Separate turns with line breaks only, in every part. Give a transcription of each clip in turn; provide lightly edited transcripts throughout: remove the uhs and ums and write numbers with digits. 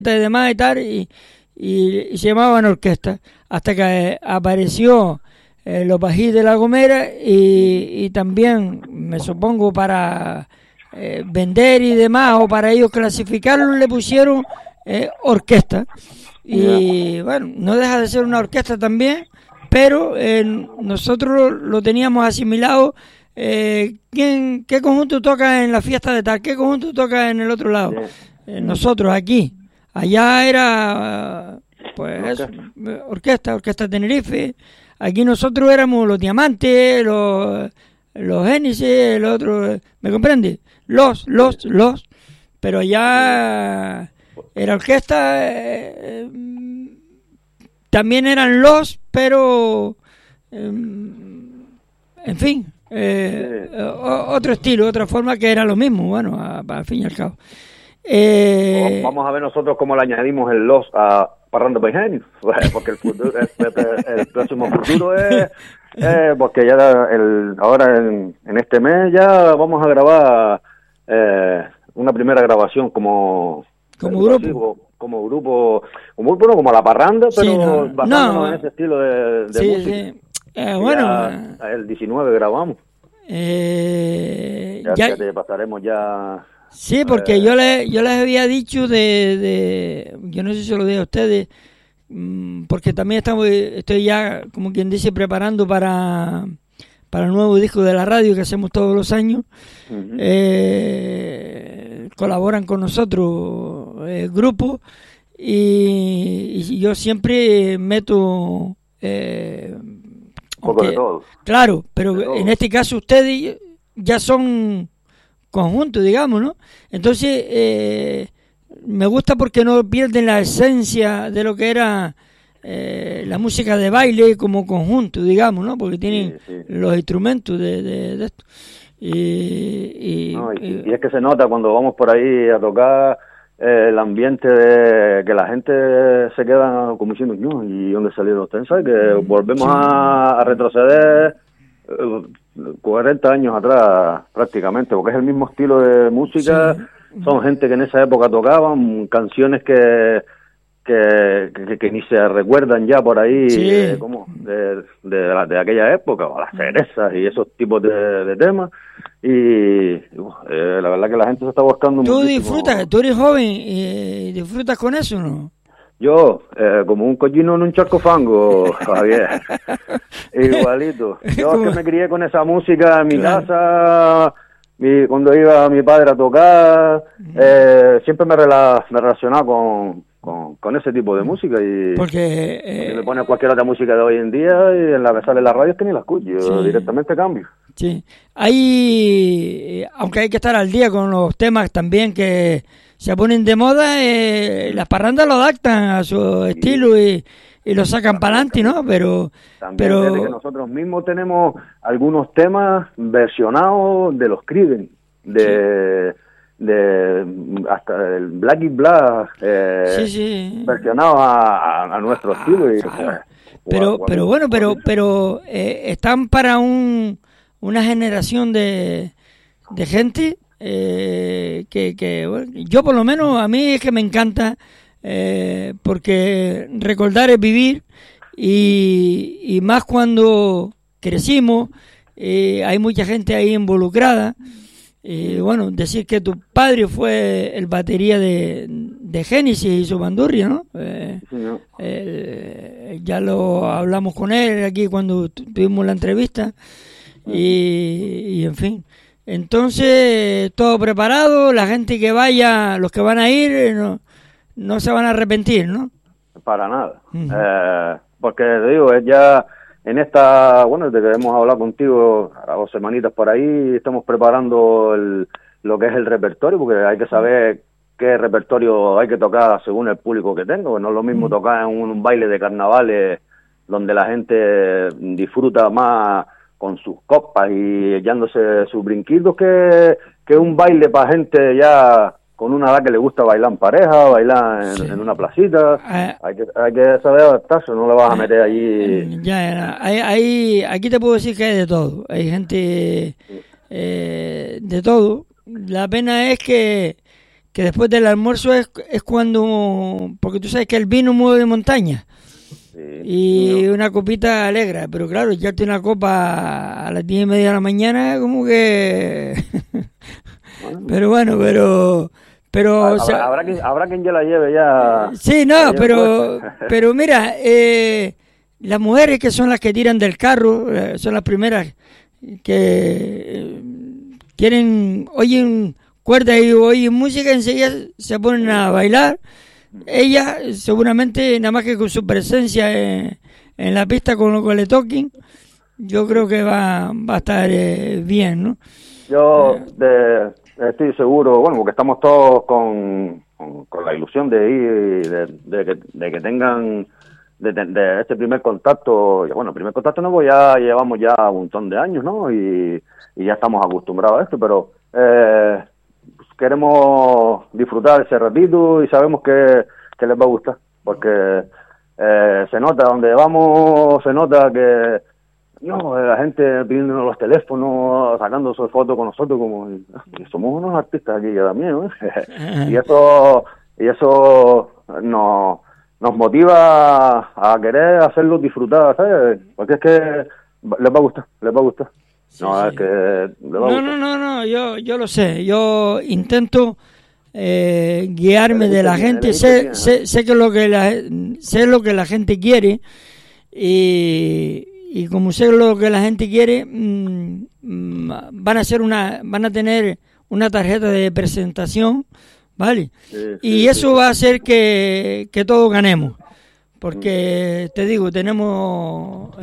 demás y tal, y se llamaban orquestas, hasta que apareció los Bají de La Gomera y también, me supongo, para vender y demás, o para ellos clasificarlo, le pusieron orquesta. Y bueno, no deja de ser una orquesta también, pero nosotros lo teníamos asimilado. ¿Qué conjunto toca en la fiesta de tal? ¿Qué conjunto toca en el otro lado? Nosotros aquí. Allá era pues orquesta Tenerife. Aquí nosotros éramos los Diamantes, los Génesis, el otro, ¿me comprende? Los, pero allá era orquesta, también eran pero en fin, otro estilo, otra forma, que era lo mismo, bueno, al fin y al cabo.
Vamos a ver nosotros cómo le añadimos el los a Parranda by Genio, porque el próximo futuro es porque ya ahora en este mes ya vamos a grabar una primera grabación como
grupo.
Como grupo, como la Parranda, pero basándonos en ese estilo de música.
Sí. Bueno,
el 19 grabamos. Ya te pasaremos ya.
Sí, porque yo les había dicho yo no sé si se lo dije a ustedes, porque también estoy ya, como quien dice, preparando para el nuevo disco de la radio que hacemos todos los años. Uh-huh. Colaboran con nosotros grupos, y yo siempre meto
un poco de todo.
Claro, pero en este caso ustedes ya son conjunto, digamos, ¿no? Entonces, me gusta porque no pierden la esencia de lo que era la música de baile como conjunto, digamos, ¿no? Porque tienen los instrumentos de esto. Y
es que se nota cuando vamos por ahí a tocar el ambiente de que la gente se queda como diciendo, no, ¿y dónde salieron ustedes? ¿Sabes? Que volvemos a retroceder 40 años atrás prácticamente, porque es el mismo estilo de música. Son gente que en esa época tocaban canciones que ni se recuerdan ya por ahí, como de aquella época, o las cerezas y esos tipos de temas. Y la verdad que la gente se está buscando muchísimo.
Tú eres joven y disfrutas con eso, ¿no?
Yo, como un collino en un charco fango, Javier. Igualito. Yo es que me crié con esa música en mi casa. Cuando iba mi padre a tocar, siempre me relacionaba con ese tipo de música. Y porque me pone cualquier otra música de hoy en día, y en la que sale en la radio es que ni la escucho. Yo directamente cambio.
Sí. Aunque hay que estar al día con los temas también que se ponen de moda, las parrandas lo adaptan a su estilo y lo sacan para adelante, ¿no? Pero
que nosotros mismos tenemos algunos temas versionados de los Creedence, de hasta el Black y Black, versionados a nuestro estilo. Y,
claro. Pero están para una generación de gente que bueno, yo por lo menos, a mí es que me encanta, porque recordar es vivir, y más cuando crecimos, hay mucha gente ahí involucrada. Bueno, decir que tu padre fue el batería de Génesis y su bandurria, ¿no? Ya lo hablamos con él aquí cuando tuvimos la entrevista, y en fin. Entonces, todo preparado, la gente que vaya, los que van a ir, no se van a arrepentir, ¿no?
Para nada. Uh-huh. Porque te digo, es ya en esta, bueno, desde que hemos hablado contigo a 2 semanitas por ahí, estamos preparando lo que es el repertorio, porque hay que saber qué repertorio hay que tocar según el público que tengo. No es lo mismo tocar en un baile de carnavales donde la gente disfruta más con sus copas y echándose sus brinquitos, que un baile para gente ya con una edad que le gusta bailar en pareja, bailar en una placita. Hay que saber adaptarse, no le vas a meter allí.
Aquí te puedo decir que hay de todo. Hay gente de todo. La pena es que que después del almuerzo es cuando, porque tú sabes que el vino mueve montaña. Sí, y una copita alegra, pero claro, echarte una copa a las 10:30 de la mañana, como que... Bueno. Pero
o sea, habrá quien ya la lleve ya.
Sí, no, pero mira, las mujeres que son las que tiran del carro, son las primeras que oyen cuerdas y oyen música, enseguida se ponen a bailar. Ellas seguramente, nada más que con su presencia en la pista con lo que le toquen, yo creo que va a estar bien, ¿no?
Yo estoy seguro, bueno, porque estamos todos con la ilusión de ir, de que tengan de este primer contacto. Bueno, primer contacto no, pues ya llevamos ya un montón de años, ¿no? Y ya estamos acostumbrados a esto, pero queremos disfrutar ese ratito y sabemos que les va a gustar, porque se nota, donde vamos, se nota que la gente pidiéndonos los teléfonos, sacando sus fotos con nosotros, como somos unos artistas aquí también, ¿no? y eso nos motiva a querer hacerlos disfrutar, ¿sabes? Porque es que les va a gustar.
Sí, no, sí. Es que les va a gustar. No, yo lo sé, yo intento guiarme de la gente, sé lo que la gente quiere, y como sé lo que la gente quiere, van a tener una tarjeta de presentación, ¿vale? Y eso va a hacer que todos ganemos, porque te digo, tenemos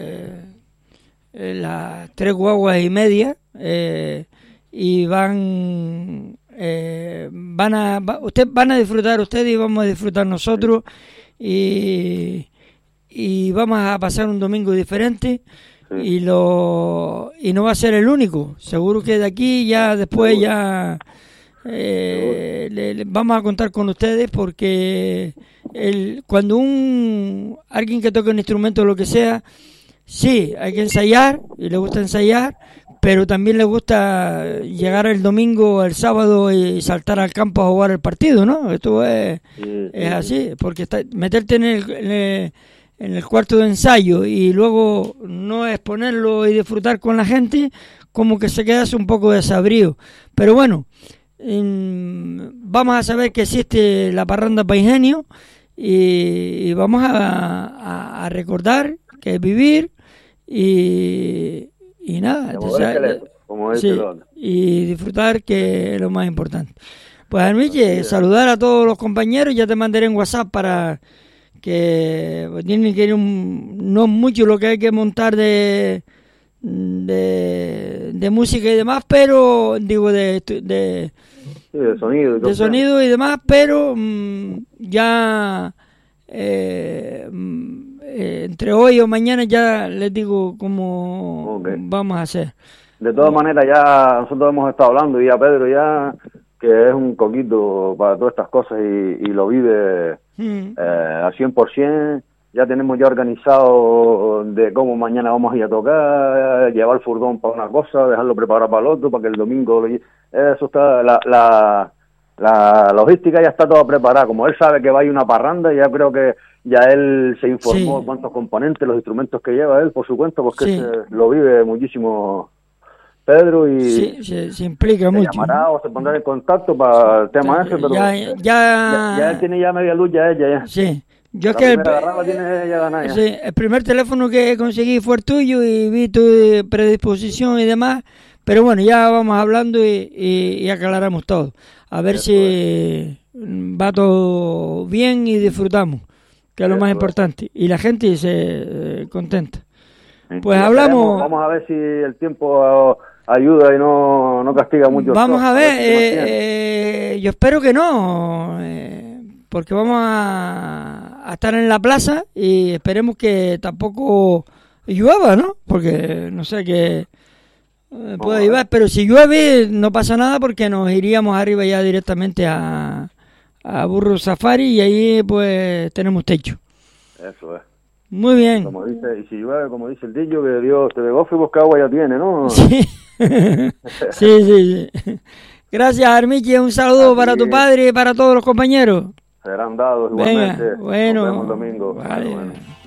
las 3 guaguas y media, y van a disfrutar ustedes y vamos a disfrutar nosotros, y vamos a pasar un domingo diferente, y no va a ser el único. Seguro que de aquí ya después ya vamos a contar con ustedes, porque cuando alguien que toca un instrumento o lo que sea, sí, hay que ensayar y le gusta ensayar, pero también le gusta llegar el domingo, el sábado y saltar al campo a jugar el partido, ¿no? Esto es así, porque meterte en el cuarto de ensayo y luego no exponerlo y disfrutar con la gente, como que se queda un poco desabrido. Pero bueno, vamos a saber que existe la parranda Paingenio, y vamos a recordar que es vivir y nada, y disfrutar, que es lo más importante. Pues Armiche, saludar a todos los compañeros, ya te mandaré en WhatsApp para que tienen que ir no mucho lo que hay que montar de música y demás, pero digo de sonido y demás, pero ya entre hoy o mañana ya les digo cómo vamos a hacer.
De todas maneras, ya nosotros hemos estado hablando, y a Pedro ya, que es un coquito para todas estas cosas y lo vive al 100%. Ya tenemos ya organizado de cómo mañana vamos a ir a tocar, llevar el furgón para una cosa, dejarlo preparado para el otro, para que el domingo... Eso está, la logística ya está toda preparada. Como él sabe que va a ir una parranda, ya creo que ya él se informó cuántos componentes, los instrumentos que lleva él por su cuenta, porque lo vive muchísimo Pedro, y
se implica mucho.
Llamará o se pondrá en contacto para el tema ese, pero ya él tiene ya media luz, ya.
Sí. Yo es que el primer teléfono que conseguí fue el tuyo, y vi tu predisposición y demás, pero bueno, ya vamos hablando y aclaramos todo. A ver si va todo bien y disfrutamos, que es lo más importante, y la gente se contenta. Pues hablamos.
Vamos a ver si el tiempo ayuda y no castiga mucho.
Vamos a ver, yo espero que no, porque vamos a estar en la plaza y esperemos que tampoco llueva, ¿no? Porque no sé qué puede llover, pero si llueve no pasa nada, porque nos iríamos arriba ya directamente a Burro Safari, y ahí pues tenemos techo.
Eso es.
Muy bien.
Como dice, y si llueve, como dice el dicho, que Dios te dé gozo y busca agua ya tiene, ¿no?
Sí. sí. Gracias, Armichi. Un saludo para tu padre y para todos los compañeros.
Serán dados igualmente.
Venga, bueno.
Nos vemos el domingo.
Vale.
Bueno.